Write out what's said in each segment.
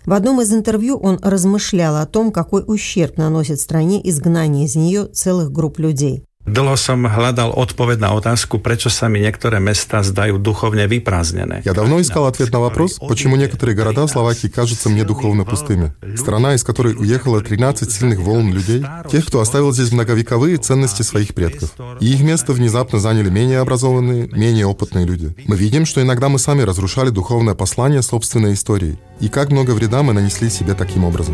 В одном из интервью он размышлял о том, какой ущерб наносит стране изгнание из нее целых групп людей. Dlho som hľadal odpoveď na otázku, prečo sa mi niektoré mestá zdajú duchovne vyprázdnené. Я давно искал ответ на вопрос, почему некоторые города Словакии кажутся мне духовно пустыми. Страна, из которой уехало 13 сильных волн людей, тех, кто оставил здесь многовековые ценности своих предков. И их место внезапно заняли менее образованные, менее опытные люди. Мы видим, что иногда мы сами разрушали духовное послание собственной истории. И как много вреда мы нанесли себе таким образом.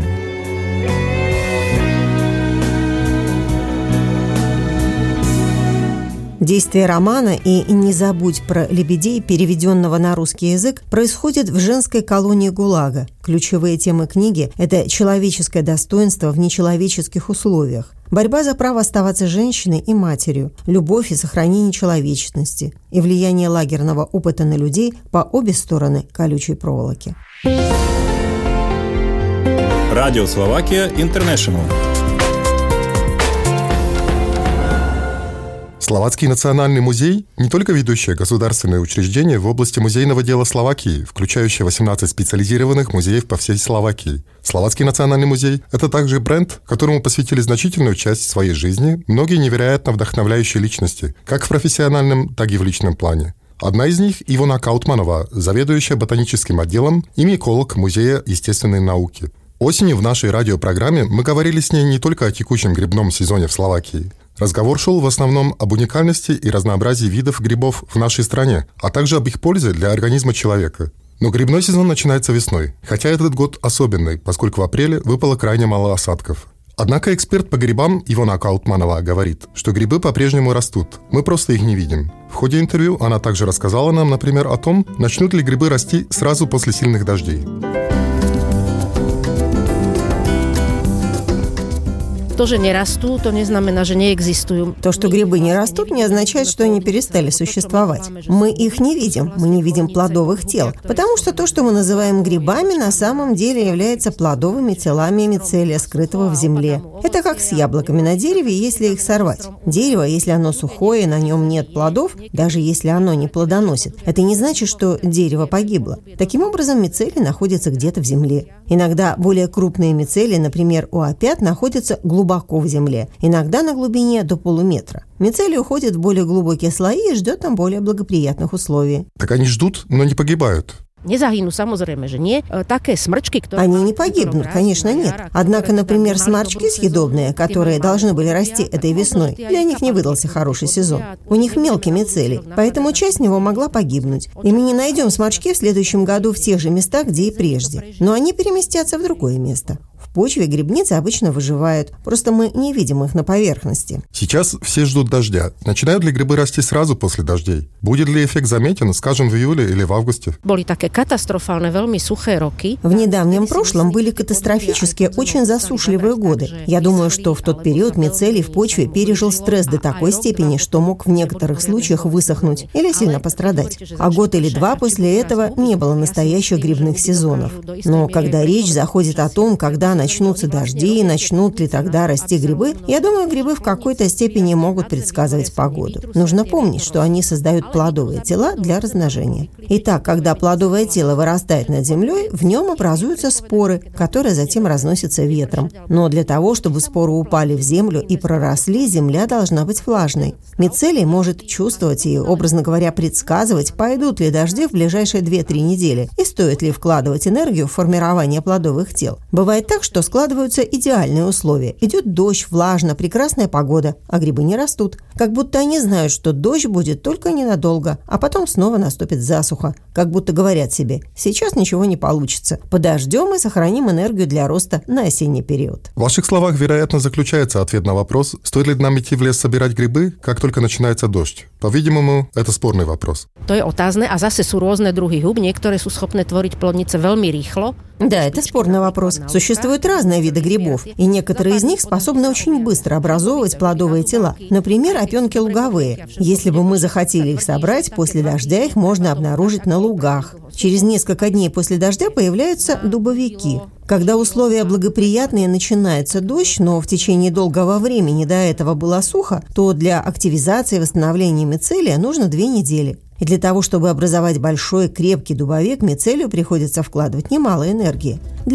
Действие романа и «Не забудь про лебедей», переведенного на русский язык, происходит в женской колонии ГУЛАГа. Ключевые темы книги – это человеческое достоинство в нечеловеческих условиях, борьба за право оставаться женщиной и матерью, любовь и сохранение человечности и влияние лагерного опыта на людей по обе стороны колючей проволоки. Радио Словакия Интернешнл. Словацкий национальный музей – не только ведущее государственное учреждение в области музейного дела Словакии, включающее 18 специализированных музеев по всей Словакии. Словацкий национальный музей – это также бренд, которому посвятили значительную часть своей жизни многие невероятно вдохновляющие личности, как в профессиональном, так и в личном плане. Одна из них – Ивона Каутманова, заведующая ботаническим отделом и миколог Музея естественной науки. Осенью в нашей радиопрограмме мы говорили с ней не только о текущем грибном сезоне в Словакии. Разговор шел в основном об уникальности и разнообразии видов грибов в нашей стране, а также об их пользе для организма человека. Но грибной сезон начинается весной, хотя этот год особенный, поскольку в апреле выпало крайне мало осадков. Однако эксперт по грибам Ивона Каутманова говорит, что грибы по-прежнему растут, мы просто их не видим. В ходе интервью она также рассказала нам, например, о том, начнут ли грибы расти сразу после сильных дождей. To, že nerastú, to neznamená, že neexistujú. То, что грибы не растут, не означает, что они перестали существовать. Мы их не видим, мы не видим плодовых тел, потому что то, что мы называем грибами, на самом деле является плодовыми телами мицелия, скрытого в земле. Это как с яблоками на дереве, если их сорвать. Дерево, если оно сухое, на нем нет плодов, даже если оно не плодоносит, это не значит, что дерево погибло. Таким образом, мицелий находится где-то в земле. Иногда более крупные мицелии, например, у опят, находятся глубоко в земле, иногда на глубине до полуметра. Мицелий уходит в более глубокие слои и ждет там более благоприятных условий. Так они ждут, но не погибают. Nezahynú, samozrejme, že nie. Také сморчки, которые... Они не погибнут, конечно, нет. Однако, например, сморчки съедобные, которые должны были расти этой весной, для них не выдался хороший сезон. У них мелкий мицелий, поэтому часть него могла погибнуть. И мы не найдем сморчки в следующем году в тех же местах, где и прежде. Но они переместятся в другое место. В почве грибницы обычно выживают, просто мы не видим их на поверхности. Сейчас все ждут дождя. Начинают ли грибы расти сразу после дождей? Будет ли эффект заметен, скажем, в июле или в августе? Были такие катастрофальные, veľmi suché роки. В недавнем прошлом были катастрофические, очень засушливые годы. Я думаю, что в тот период мицелий в почве пережил стресс до такой степени, что мог в некоторых случаях высохнуть или сильно пострадать. А год или два после этого не было настоящих грибных сезонов. Но когда речь заходит о том, когда начнутся дожди, начнут ли тогда расти грибы, я думаю, грибы в какой-то степени могут предсказывать погоду. Нужно помнить, что они создают плодовые тела для размножения. Итак, когда плодовое тело вырастает над землей, в нем образуются споры, которые затем разносятся ветром. Но для того, чтобы споры упали в землю и проросли, земля должна быть влажной. Мицелий может чувствовать и, образно говоря, предсказывать, пойдут ли дожди в ближайшие 2-3 недели и стоит ли вкладывать энергию в формирование плодовых тел. Бывает так, что складываются идеальные условия. Идет дождь, влажно, прекрасная погода, а грибы не растут. Как будто они знают, что дождь будет только ненадолго, а потом снова наступит засуха. Как будто говорят себе: сейчас ничего не получится. Подождем и сохраним энергию для роста на осенний период. В ваших словах, вероятно, заключается ответ на вопрос, стоит ли нам идти в лес собирать грибы, как только начинается дождь. По-видимому, это спорный вопрос. To je otázne a zase sú rôzne druhy húb, niektoré sú schopné tvoriť plodnice veľmi rýchlo. Да, это спорный вопрос. Существуют разные виды грибов, и некоторые из них способны очень быстро образовывать плодовые тела. Например, опенки луговые. Если бы мы захотели их собрать, после дождя их можно обнаружить на лугах. Через несколько дней после дождя появляются дубовики. Когда условия благоприятные, начинается дождь, но в течение долгого времени до этого было сухо, то для активизации и восстановления мицелия нужно 2 недели. И для того, чтобы образовать большой крепкий дубовик, мицелию приходится вкладывать немало энергии.